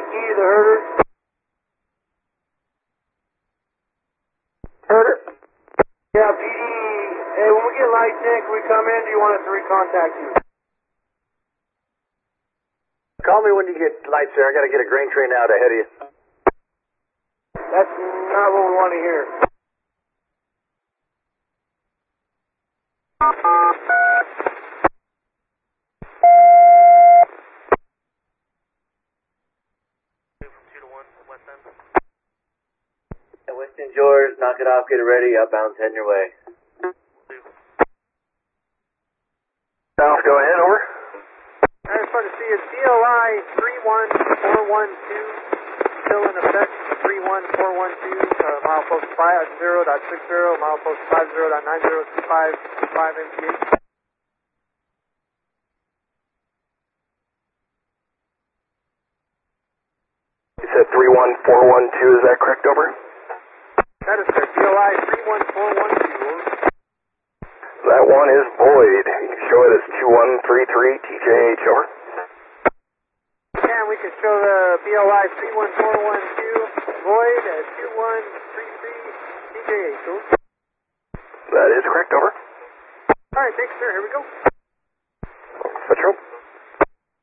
Whiskey, the herder. Herder? Yeah, PD. Hey, when we get lights in, can we come in? Do you want us to recontact you? Call me when you get lights there. I got to get a grain train out ahead of you. That's not what we want to hear. Winston George, knock it off, get it ready, outbound, heading your way. South, go ahead, over. I just want to see is DOI 31412 still in effect, 31412, milepost 50.60, milepost 50.9025 MPH. You said 31412, is that correct, over? That is correct, DOI 31412. That one is void. You can show it as 2133 TJH, over. And we can show the BOI 31412 void at 2133 TJH. That is correct, over. Alright, thanks sir, here we go.